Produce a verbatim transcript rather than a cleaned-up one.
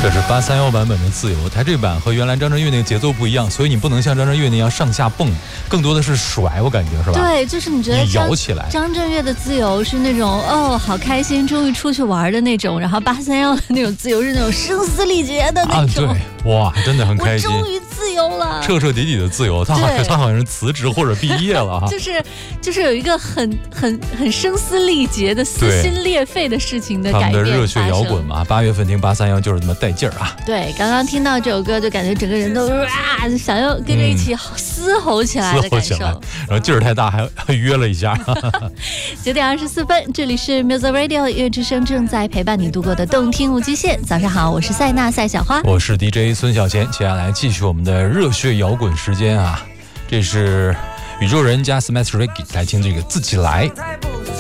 这是八三一版本的自由，它这版和原来张震岳那个节奏不一样，所以你不能像张震岳那样上下蹦，更多的是甩，我感觉是吧？ 对，就是你觉得你摇起来。 张震岳的自由是那种哦好开心，终于出去玩的那种，然后八三一的那种自由是那种声嘶力竭的那种。 啊，对，哇，真的很开心， 我终于自由了， 彻彻底底的自由。他好像他好像是辞职或者毕业了哈， 就是就是有一个很很很声嘶力竭的撕心裂肺的事情的改变。 他们的热血摇滚嘛，八月份听八三一就是这么带劲儿啊。 对，刚刚听到这首歌，就感觉整个人都啊，就想要跟着一起嘶吼起来的感受。 然后劲儿太大，还还约了一下。 九点二十四分，这里是 Music Radio 音乐之声，正在陪伴你度过的动听无极限。早上好，我是塞纳赛小花， 我是 D J 孙小贤。接下来继续我们的热血摇滚时间啊，这是宇宙人加 Smash Reggae， 来听这个自己来。